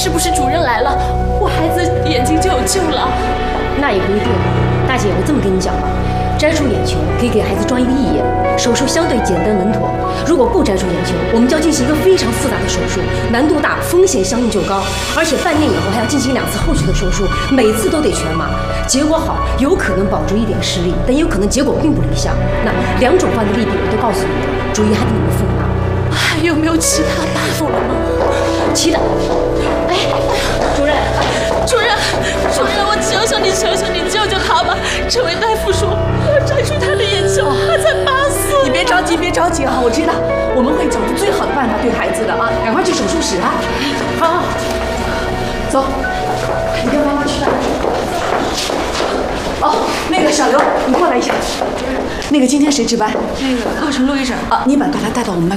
是不是主任来了，我孩子眼睛就有救了？ 那也不一定。大姐，我这么跟你讲吧，摘除眼球可以给孩子装一个义眼，手术相对简单稳妥。如果不摘除眼球，我们就要进行一个非常复杂的手术，难度大，风险相应就高，而且半年以后还要进行2次后续的手术，每次都得全麻。结果好，有可能保住一点视力，但也有可能结果并不理想。那2种方的利弊我都告诉你了，主意还得你们父母拿。 还有没有其他大夫了吗？ 其他，哎，主任， 我求求你救救他吧！这位大夫说要摘除他的眼球，他才8岁。 你别着急啊，我知道，我们会找出最好的办法对孩子的啊，赶快去手术室啊！好，走，你跟妈妈去吧。哦，那个小刘，你过来一下。那个今天谁值班？ 那个陆医生啊，你把他带到我们班。